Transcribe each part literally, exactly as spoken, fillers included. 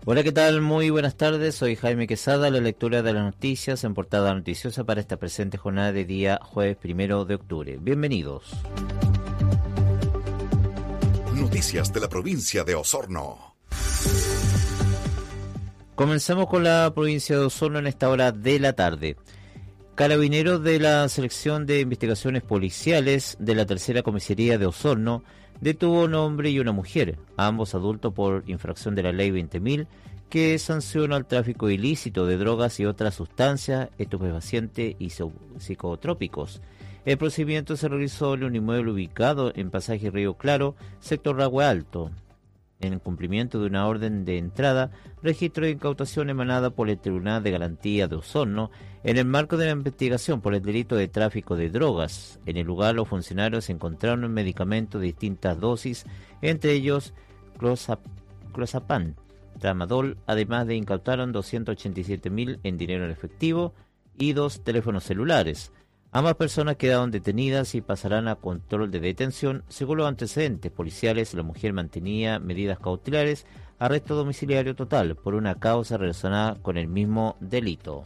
Hola, ¿qué tal? Muy buenas tardes, soy Jaime Quesada, la lectura de las noticias en Portada Noticiosa para esta presente jornada de día jueves primero de octubre. Bienvenidos. Noticias de la provincia de Osorno. Comenzamos con la provincia de Osorno en esta hora de la tarde. Carabineros de la Sección de Investigaciones Policiales de la Tercera Comisaría de Osorno detuvo a un hombre y una mujer, ambos adultos por infracción de la Ley veinte mil, que sanciona el tráfico ilícito de drogas y otras sustancias estupefacientes y psicotrópicos. El procedimiento se realizó en un inmueble ubicado en Pasaje Río Claro, sector Ragüe Alto, en cumplimiento de una orden de entrada, registro de incautación emanada por el Tribunal de Garantía de Osorno, en el marco de la investigación por el delito de tráfico de drogas. En el lugar, los funcionarios encontraron medicamentos de distintas dosis, entre ellos clozapam, tramadol, además de incautaron doscientos ochenta y siete mil en dinero en efectivo y dos teléfonos celulares. Ambas personas quedaron detenidas y pasarán a control de detención. Según los antecedentes policiales, la mujer mantenía medidas cautelares, arresto domiciliario total por una causa relacionada con el mismo delito.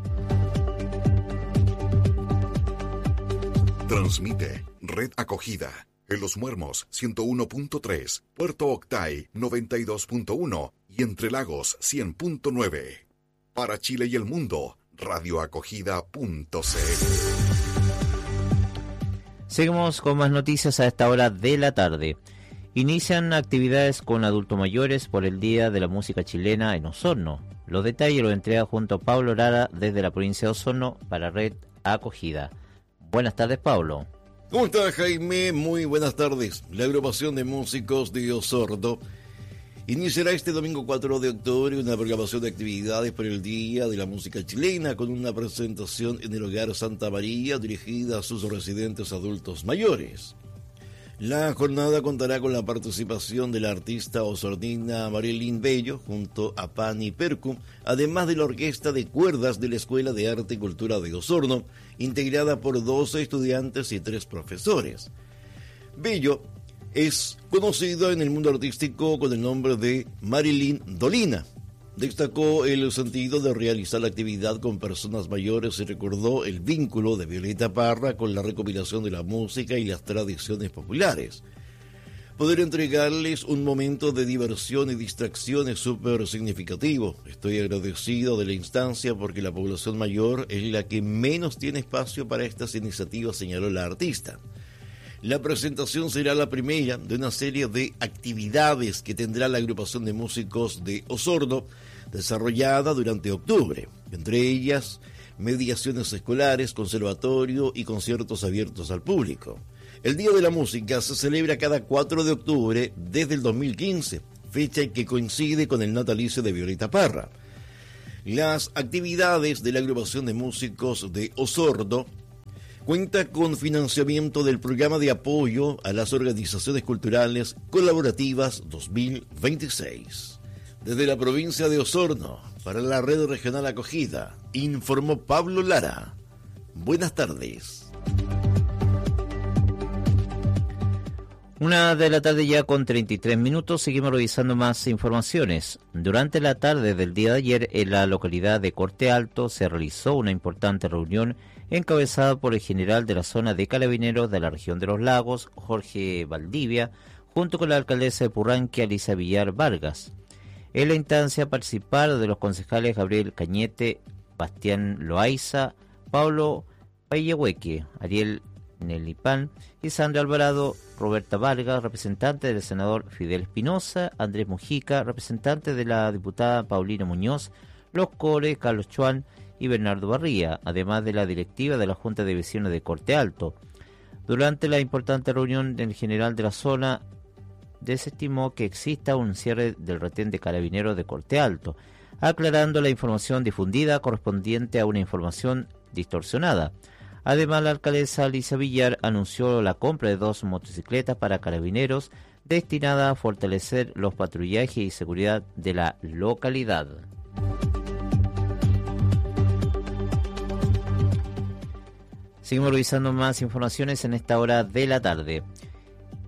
Transmite Red Acogida en Los Muermos ciento uno punto tres, Puerto Octay noventa y dos punto uno y Entre Lagos cien punto nueve. Para Chile y el mundo, radioacogida punto c l. Seguimos con más noticias a esta hora de la tarde. Inician actividades con adultos mayores por el Día de la Música Chilena en Osorno. Los detalles los entrega junto a Pablo Lara desde la provincia de Osorno para Red Acogida. Buenas tardes, Pablo. ¿Cómo estás, Jaime? Muy buenas tardes. La agrupación de músicos de Osorno iniciará este domingo cuatro de octubre una programación de actividades por el Día de la Música Chilena con una presentación en el Hogar Santa María dirigida a sus residentes adultos mayores. La jornada contará con la participación de la artista osornina Marilyn Bello junto a Pani Percu, además de la orquesta de cuerdas de la Escuela de Arte y Cultura de Osorno, integrada por doce estudiantes y tres profesores. Bello es conocido en el mundo artístico con el nombre de Marilyn Dolina. Destacó el sentido de realizar la actividad con personas mayores y recordó el vínculo de Violeta Parra con la recopilación de la música y las tradiciones populares. Poder entregarles un momento de diversión y distracción es súper significativo. Estoy agradecido de la instancia porque la población mayor es la que menos tiene espacio para estas iniciativas, señaló la artista. La presentación será la primera de una serie de actividades que tendrá la agrupación de músicos de Osorno, desarrollada durante octubre, entre ellas mediaciones escolares, conservatorio y conciertos abiertos al público. El Día de la Música se celebra cada cuatro de octubre desde el dos mil quince, fecha en que coincide con el natalicio de Violeta Parra. Las actividades de la agrupación de músicos de Osorno cuenta con financiamiento del Programa de Apoyo a las Organizaciones Culturales Colaborativas dos mil veintiséis. Desde la provincia de Osorno, para la Red Regional Acogida, informó Pablo Lara. Buenas tardes. Una de la tarde ya con treinta y tres minutos, seguimos revisando más informaciones. Durante la tarde del día de ayer, en la localidad de Corte Alto, se realizó una importante reunión encabezada por el general de la zona de Carabineros de la región de los Lagos, Jorge Valdivia, junto con la alcaldesa de Purranque, Alicia Villar Vargas. En la instancia participaron de los concejales Gabriel Cañete, Bastián Loaiza, Pablo Payehueque, Ariel Nelipán y Sandra Alvarado, Roberta Vargas, representante del senador Fidel Espinosa, Andrés Mujica, representante de la diputada Paulina Muñoz, los Core, Carlos Chuan y Bernardo Barría, además de la directiva de la Junta de Vecinos de Corte Alto. Durante la importante reunión del general de la zona, desestimó que exista un cierre del retén de Carabineros de Corte Alto, aclarando la información difundida correspondiente a una información distorsionada. Además, la alcaldesa Alicia Villar anunció la compra de dos motocicletas para Carabineros destinada a fortalecer los patrullajes y seguridad de la localidad. Seguimos revisando más informaciones en esta hora de la tarde.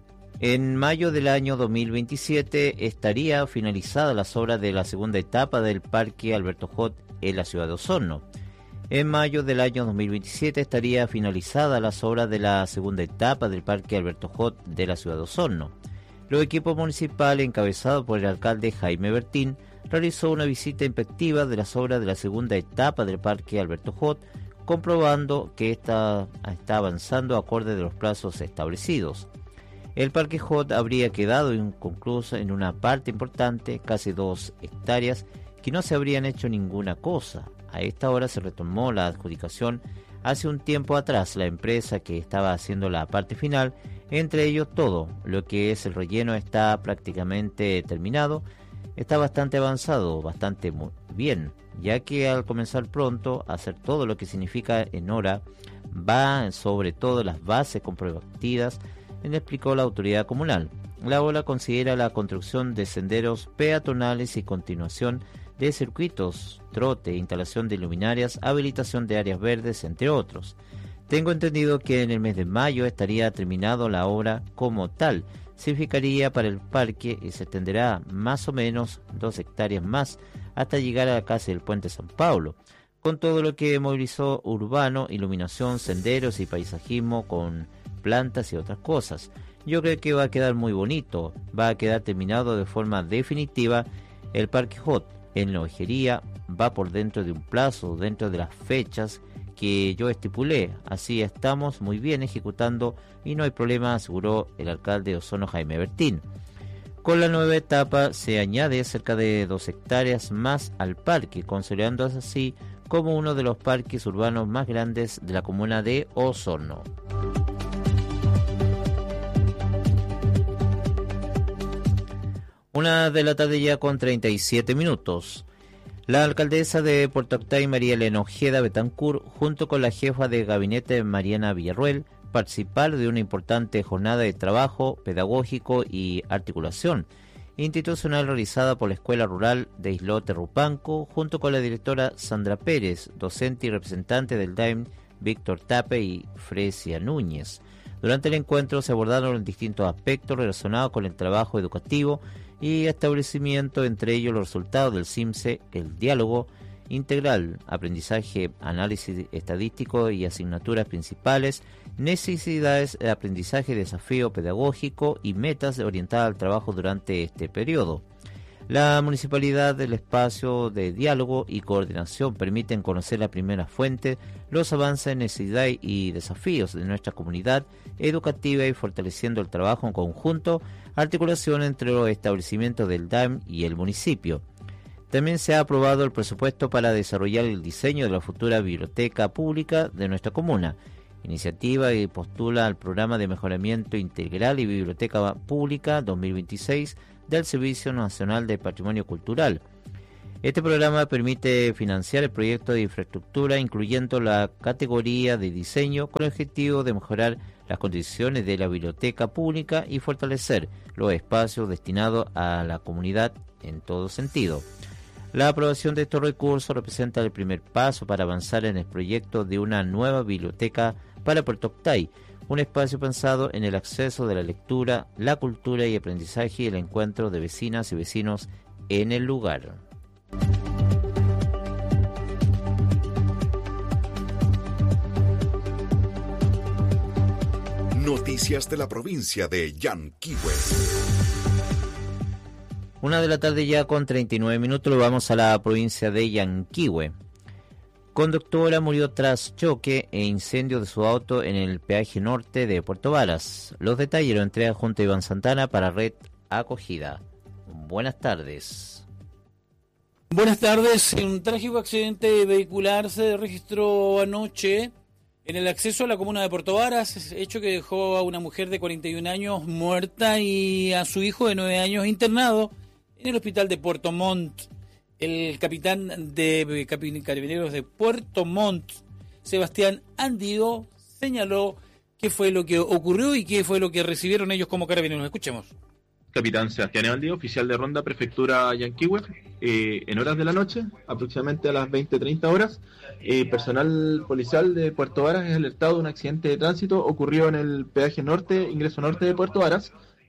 En mayo del año dos mil veintisiete estaría finalizada las obras de la segunda etapa del Parque Alberto Hot en la ciudad de Osorno. En mayo del año dos mil veintisiete estaría finalizada las obras de la segunda etapa del Parque Alberto Hot de la ciudad de Osorno. Los equipos municipales, encabezados por el alcalde Jaime Bertín, realizó una visita inspectiva de las obras de la segunda etapa del Parque Alberto Hot, comprobando que esta está avanzando acorde de los plazos establecidos. El Parque Hot habría quedado inconcluso en una parte importante, casi dos hectáreas, que no se habrían hecho ninguna cosa. A esta hora se retomó la adjudicación. Hace un tiempo atrás, la empresa que estaba haciendo la parte final, entre ellos todo lo que es el relleno, está prácticamente terminado. Está bastante avanzado, bastante muy bien, ya que al comenzar pronto a hacer todo lo que significa en hora, va sobre todo las bases comprometidas, explicó la autoridad comunal. La obra considera la construcción de senderos peatonales y continuación de circuitos, trote, instalación de luminarias, habilitación de áreas verdes, entre otros. Tengo entendido que en el mes de mayo estaría terminado la obra como tal. Significaría para el parque y se extenderá más o menos dos hectáreas más hasta llegar a la casa del Puente San Pablo, con todo lo que movilizó urbano, iluminación, senderos y paisajismo con plantas y otras cosas. Yo creo que va a quedar muy bonito, va a quedar terminado de forma definitiva. El Parque Hot en la Ojería va por dentro de un plazo, dentro de las fechas que yo estipulé. Así estamos muy bien ejecutando y no hay problema, aseguró el alcalde de Osorno, Jaime Bertín. Con la nueva etapa se añade cerca de dos hectáreas más al parque, consolidándose así como uno de los parques urbanos más grandes de la comuna de Osorno. Una de la tarde ya con treinta y siete minutos. La alcaldesa de Puerto Octay, María Elena Ojeda Betancourt, junto con la jefa de gabinete Mariana Villarruel, participaron de una importante jornada de trabajo pedagógico y articulación institucional realizada por la Escuela Rural de Islote Rupanco, junto con la directora Sandra Pérez, docente y representante del D A I M Víctor Tape y Fresia Núñez. Durante el encuentro se abordaron distintos aspectos relacionados con el trabajo educativo y establecimiento, entre ellos los resultados del CIMSE, el diálogo integral, aprendizaje, análisis estadístico y asignaturas principales, necesidades de aprendizaje, desafío pedagógico y metas orientadas al trabajo durante este periodo. La municipalidad del espacio de diálogo y coordinación permiten conocer la primera fuente, los avances, necesidades y desafíos de nuestra comunidad educativa y fortaleciendo el trabajo en conjunto, articulación entre los establecimientos del D A M y el municipio. También se ha aprobado el presupuesto para desarrollar el diseño de la futura biblioteca pública de nuestra comuna, iniciativa que postula al programa de mejoramiento integral y biblioteca pública dos mil veintiséis del Servicio Nacional de Patrimonio Cultural. Este programa permite financiar el proyecto de infraestructura, incluyendo la categoría de diseño, con el objetivo de mejorar las condiciones de la biblioteca pública y fortalecer los espacios destinados a la comunidad en todo sentido. La aprobación de estos recursos representa el primer paso para avanzar en el proyecto de una nueva biblioteca para Puerto Octay, un espacio pensado en el acceso de la lectura, la cultura y aprendizaje y el encuentro de vecinas y vecinos en el lugar. Noticias de la provincia de Yanquihue. Una de la tarde ya con treinta y nueve minutos, vamos a la provincia de Yanquihue. Conductora murió tras choque e incendio de su auto en el peaje norte de Puerto Varas. Los detalles lo entrega junto a Iván Santana para Red Acogida. Buenas tardes. Buenas tardes. Un trágico accidente vehicular se registró anoche en el acceso a la comuna de Puerto Varas, hecho que dejó a una mujer de cuarenta y un años muerta y a su hijo de nueve años internado en el hospital de Puerto Montt. El capitán de Carabineros de Puerto Montt, Sebastián Andido, señaló qué fue lo que ocurrió y qué fue lo que recibieron ellos como carabineros. Escuchemos. Capitán Sebastián Andido, oficial de ronda Prefectura Yanquihue, eh, en horas de la noche, aproximadamente a las veinte treinta horas, eh, personal policial de Puerto Varas es alertado de un accidente de tránsito ocurrido en el peaje norte, ingreso norte de Puerto Varas,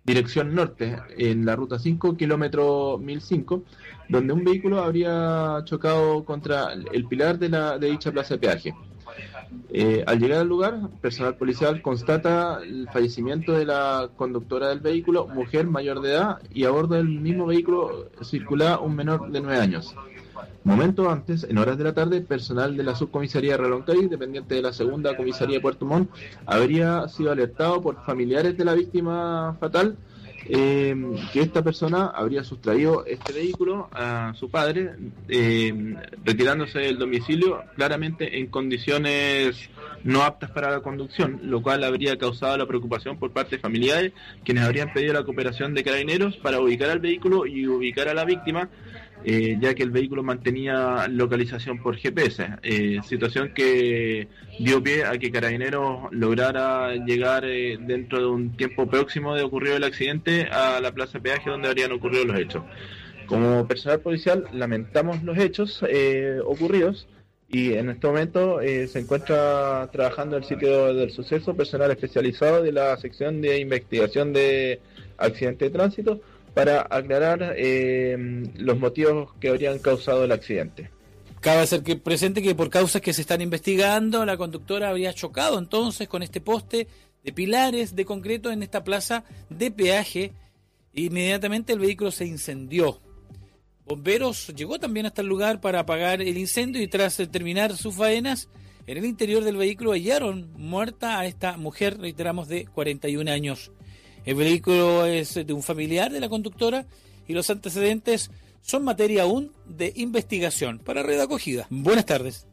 dirección norte, en la ruta cinco, kilómetro mil cinco, donde un vehículo habría chocado contra el pilar de, la, de dicha plaza de peaje. Eh, al llegar al lugar, personal policial constata el fallecimiento de la conductora del vehículo, mujer mayor de edad, y a bordo del mismo vehículo circulaba un menor de nueve años. Momentos antes, en horas de la tarde, personal de la subcomisaría de Reloncay, dependiente de la segunda comisaría de Puerto Montt, habría sido alertado por familiares de la víctima fatal eh, que esta persona habría sustraído este vehículo a su padre, eh, retirándose del domicilio claramente en condiciones no aptas para la conducción, lo cual habría causado la preocupación por parte de familiares, quienes habrían pedido la cooperación de carabineros para ubicar al vehículo y ubicar a la víctima, Eh, ya que el vehículo mantenía localización por G P S, eh, situación que dio pie a que Carabineros lograra llegar eh, dentro de un tiempo próximo de ocurrido el accidente a la plaza de peaje donde habrían ocurrido los hechos. Como personal policial lamentamos los hechos eh, ocurridos y en este momento eh, se encuentra trabajando en el sitio del suceso personal especializado de la sección de investigación de accidentes de tránsito para aclarar eh, los motivos que habrían causado el accidente. Cabe hacer que presente que por causas que se están investigando, la conductora habría chocado entonces con este poste de pilares de concreto en esta plaza de peaje. Inmediatamente el vehículo se incendió. Bomberos llegó también hasta el lugar para apagar el incendio y tras terminar sus faenas, en el interior del vehículo hallaron muerta a esta mujer, reiteramos, de cuarenta y un años. El vehículo es de un familiar de la conductora y los antecedentes son materia aún de investigación. Para Red Acogida, buenas tardes.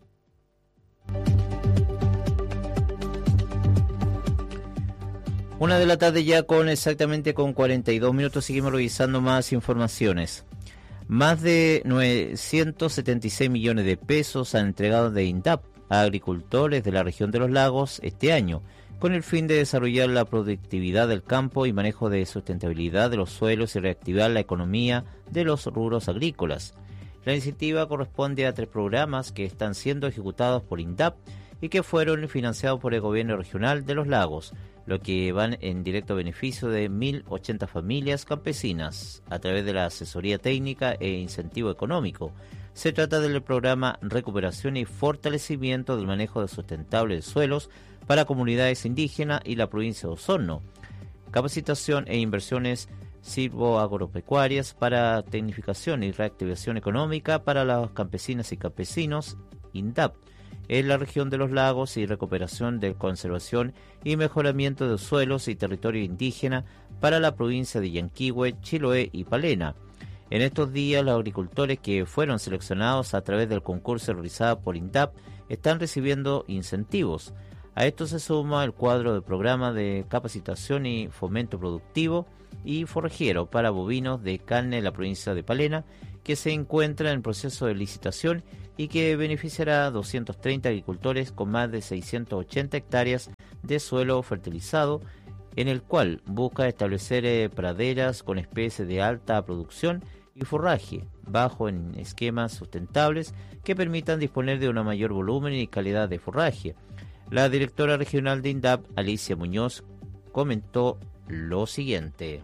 Una de la tarde ya con exactamente con cuarenta y dos minutos, seguimos revisando más informaciones. Más de novecientos setenta y seis millones de pesos han entregado de INDAP a agricultores de la región de los lagos este año, con el fin de desarrollar la productividad del campo y manejo de sustentabilidad de los suelos y reactivar la economía de los rubros agrícolas. La iniciativa corresponde a tres programas que están siendo ejecutados por INDAP y que fueron financiados por el gobierno regional de los lagos, lo que van en directo beneficio de mil ochenta familias campesinas a través de la asesoría técnica e incentivo económico. Se trata del programa Recuperación y Fortalecimiento del Manejo Sustentable de Suelos para comunidades indígenas y la provincia de Osorno, capacitación e inversiones silvoagropecuarias para tecnificación y reactivación económica para los campesinas y campesinos, INDAP, en la región de los lagos y recuperación de conservación y mejoramiento de suelos y territorio indígena para la provincia de Yanquihue, Chiloé y Palena. En estos días, los agricultores que fueron seleccionados a través del concurso realizado por INDAP están recibiendo incentivos. A esto se suma el cuadro de programa de capacitación y fomento productivo y forrajero para bovinos de carne en la provincia de Palena, que se encuentra en proceso de licitación y que beneficiará a doscientos treinta agricultores con más de seiscientas ochenta hectáreas de suelo fertilizado, en el cual busca establecer eh, praderas con especies de alta producción y forraje bajo en esquemas sustentables que permitan disponer de un mayor volumen y calidad de forraje. La directora regional de INDAP, Alicia Muñoz, comentó lo siguiente.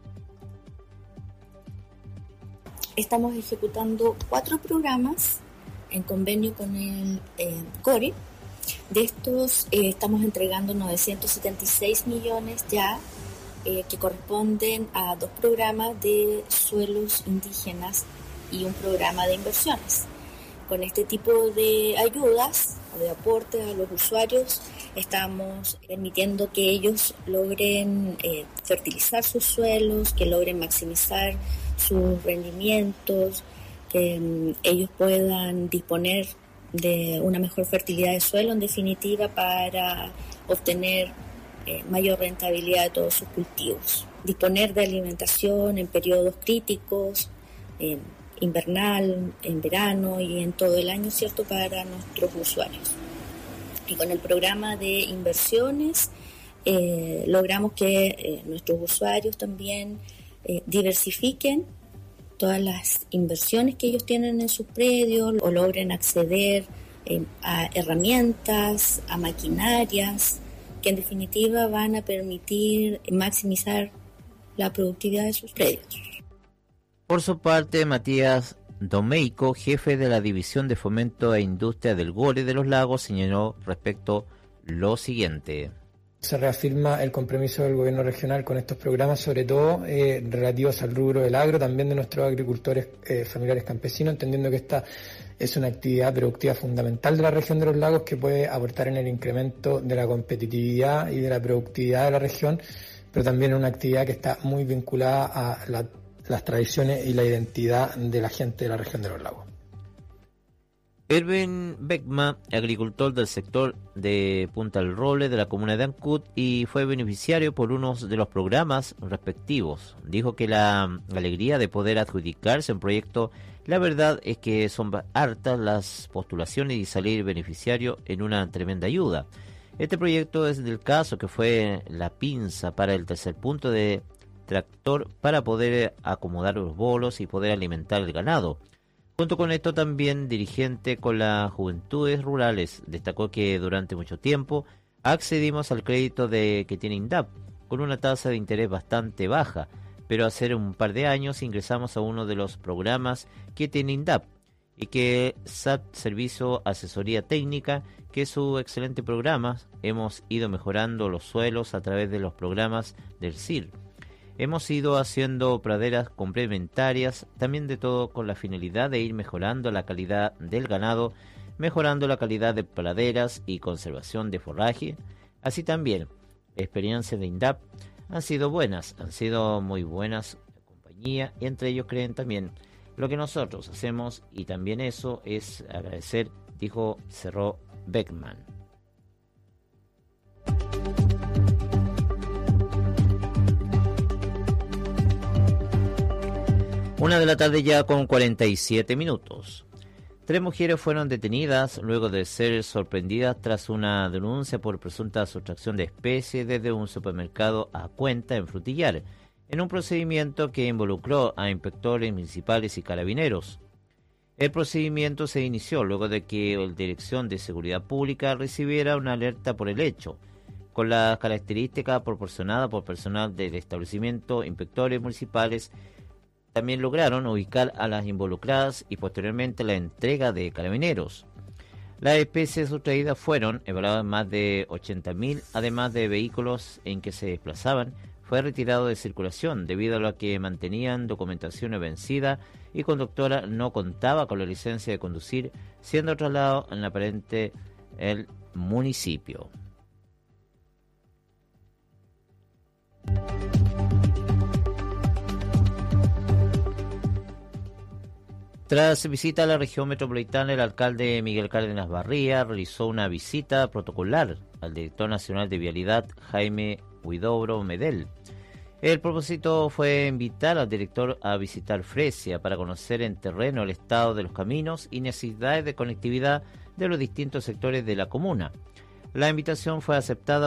Estamos ejecutando cuatro programas en convenio con el eh, CORE. De estos eh, estamos entregando novecientos setenta y seis millones ya, eh, que corresponden a dos programas de suelos indígenas y un programa de inversiones. Con este tipo de ayudas, de aportes a los usuarios, estamos permitiendo que ellos logren eh, fertilizar sus suelos, que logren maximizar sus rendimientos, que um, ellos puedan disponer de una mejor fertilidad de suelo, en definitiva, para obtener eh, mayor rentabilidad de todos sus cultivos. Disponer de alimentación en periodos críticos, eh, invernal, en verano y en todo el año, ¿cierto?, para nuestros usuarios. Y con el programa de inversiones eh, logramos que eh, nuestros usuarios también eh, diversifiquen todas las inversiones que ellos tienen en sus predios o logren acceder eh, a herramientas, a maquinarias que en definitiva van a permitir maximizar la productividad de sus predios. Por su parte, Matías Domeico, jefe de la División de Fomento e Industria del Gore de los Lagos, señaló respecto lo siguiente. Se reafirma el compromiso del gobierno regional con estos programas, sobre todo eh, relativos al rubro del agro, también de nuestros agricultores eh, familiares campesinos, entendiendo que esta es una actividad productiva fundamental de la región de los lagos que puede aportar en el incremento de la competitividad y de la productividad de la región, pero también una actividad que está muy vinculada a la, las tradiciones y la identidad de la gente de la región de los lagos. Erwin Beckman, agricultor del sector de Punta del Roble de la comuna de Ancud y fue beneficiario por uno de los programas respectivos. Dijo que la alegría de poder adjudicarse un proyecto, la verdad es que son hartas las postulaciones y salir beneficiario en una tremenda ayuda. Este proyecto es del caso que fue la pinza para el tercer punto de tractor para poder acomodar los bolos y poder alimentar el ganado. Junto con esto también dirigente con las Juventudes Rurales destacó que durante mucho tiempo accedimos al crédito de que tiene INDAP con una tasa de interés bastante baja, pero hace un par de años ingresamos a uno de los programas que tiene INDAP y que S A T Servicio Asesoría Técnica, que es su excelente programa. Hemos ido mejorando los suelos a través de los programas del S I R. Hemos ido haciendo praderas complementarias, también de todo con la finalidad de ir mejorando la calidad del ganado, mejorando la calidad de praderas y conservación de forraje. Así también, experiencias de INDAP han sido buenas, han sido muy buenas compañía, y entre ellos creen también lo que nosotros hacemos, y también eso es agradecer, dijo, cerró Beckman. Una de la tarde ya con cuarenta y siete minutos. Tres mujeres fueron detenidas luego de ser sorprendidas tras una denuncia por presunta sustracción de especies desde un supermercado a cuenta en Frutillar, en un procedimiento que involucró a inspectores municipales y carabineros. El procedimiento se inició luego de que la Dirección de Seguridad Pública recibiera una alerta por el hecho. Con las características proporcionadas por personal del establecimiento, inspectores municipales también lograron ubicar a las involucradas y posteriormente la entrega de carabineros. Las especies sustraídas fueron evaluadas en más de ochenta mil, además de vehículos en que se desplazaban, fue retirado de circulación debido a lo que mantenían documentación vencida y conductora no contaba con la licencia de conducir, siendo trasladado en la aparente el municipio. Tras visita a la región metropolitana, el alcalde Miguel Cárdenas Barría realizó una visita protocolar al director nacional de Vialidad, Jaime Huidobro Medel. El propósito fue invitar al director a visitar Fresia para conocer en terreno el estado de los caminos y necesidades de conectividad de los distintos sectores de la comuna. La invitación fue aceptada